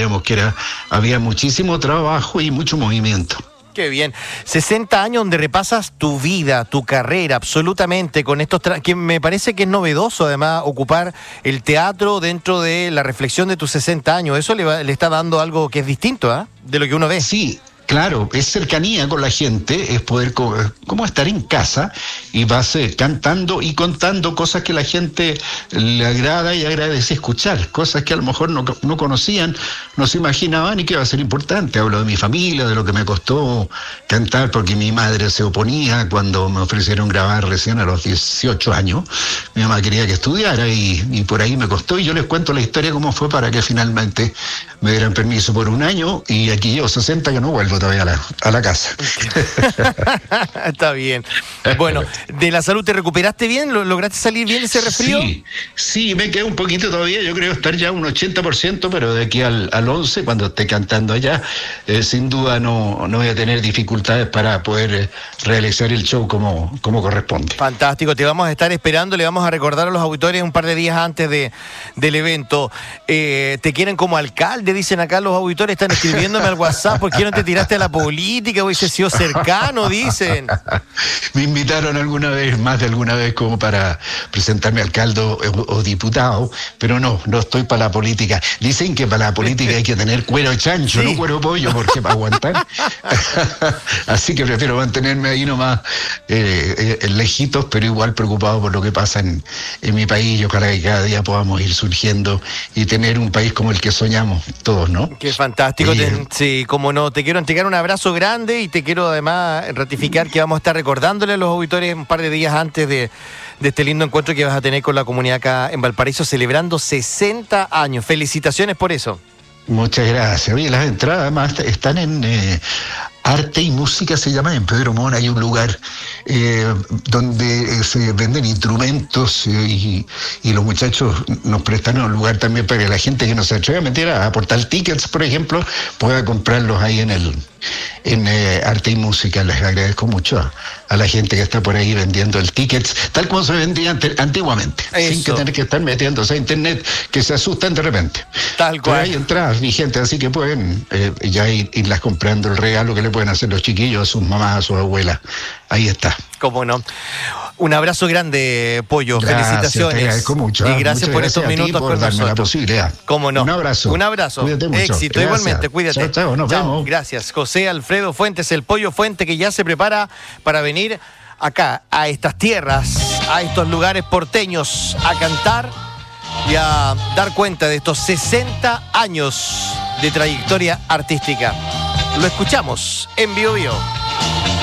sentíamos que había muchísimo trabajo y mucho movimiento. Qué bien. 60 años donde repasas tu vida, tu carrera, absolutamente, con estos que me parece que es novedoso, además, ocupar el teatro dentro de la reflexión de tus 60 años. Eso le está dando algo que es distinto, de lo que uno ve. Sí. Claro, es cercanía con la gente, es poder como estar en casa y vas cantando y contando cosas que la gente le agrada y agradece escuchar, cosas que a lo mejor no conocían, no se imaginaban y que va a ser importante. Hablo de mi familia, de lo que me costó cantar porque mi madre se oponía cuando me ofrecieron grabar recién a los 18 años. Mi mamá quería que estudiara y por ahí me costó, y yo les cuento la historia cómo fue para que finalmente me dieran permiso por un año, y aquí llevo 60 que no vuelvo todavía a la casa. Está bien. Bueno, ¿de la salud te recuperaste bien? ¿Lograste salir bien de ese resfrío? Sí, me queda un poquito todavía, yo creo estar ya un 80%, pero de aquí al 11, cuando esté cantando allá, sin duda no voy a tener dificultades para poder realizar el show como corresponde. Fantástico, te vamos a estar esperando, le vamos a recordar a los auditores un par de días antes del evento. Te quieren como alcalde, dicen acá los auditores, están escribiéndome al WhatsApp, ¿por qué no te tiraste a la política? Hubiese sido cercano, dicen. Me invitaron más de alguna vez como para presentarme alcalde o diputado, pero no estoy para la política. Dicen que para la política hay que tener cuero de chancho, no cuero de pollo, porque para aguantar. Así que prefiero mantenerme ahí nomás lejitos, pero igual preocupado por lo que pasa en mi país. Y ojalá que cada día podamos ir surgiendo y tener un país como el que soñamos todos, ¿no? Qué fantástico. Sí, como no, te quiero entregar un abrazo grande y te quiero además ratificar que vamos a estar recordándole a los auditores un par de días antes de este lindo encuentro que vas a tener con la comunidad acá en Valparaíso, celebrando 60 años. Felicitaciones por eso. Muchas gracias. Oye, las entradas además están en Arte y Música, se llama, en Pedro Montt. Hay un lugar donde se venden instrumentos y los muchachos nos prestan un lugar también para que la gente que no se atreve a meter a aportar tickets, por ejemplo, pueda comprarlos ahí en Arte y Música. Les agradezco mucho a la gente que está por ahí vendiendo el tickets, tal como se vendía antiguamente, sin que tener que estar metiéndose a internet, que se asustan de repente. Tal cual. Pero hay entradas vigentes, así que pueden ya irlas comprando, el regalo que le pueden hacer los chiquillos a sus mamás, a sus abuelas. Ahí está. Cómo no. Un abrazo grande, Pollo. Gracias, felicitaciones. Te agradezco mucho. Y gracias por estos minutos por darme la posibilidad. Cómo no. Un abrazo. Un abrazo. Cuídate mucho. Éxito, Gracias. igualmente. Cuídate. Chao, nos vemos. Gracias. José Alfredo Fuentes, el Pollo Fuente, que ya se prepara para venir acá, a estas tierras, a estos lugares porteños, a cantar y a dar cuenta de estos 60 años de trayectoria artística. Lo escuchamos en Bio Bio.